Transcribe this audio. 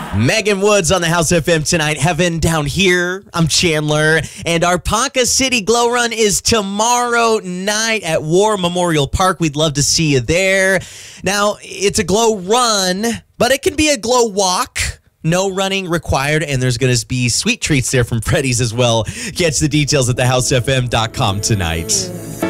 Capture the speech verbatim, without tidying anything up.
Megan Woods on the House F M tonight. Heaven down here. I'm Chandler. And our Ponca City Glow Run is tomorrow night at War Memorial Park. We'd love to see you there. Now, it's a glow run, but it can be a glow walk. No running required, and there's going to be sweet treats there from Freddy's as well. Catch the details at the house f m dot com tonight.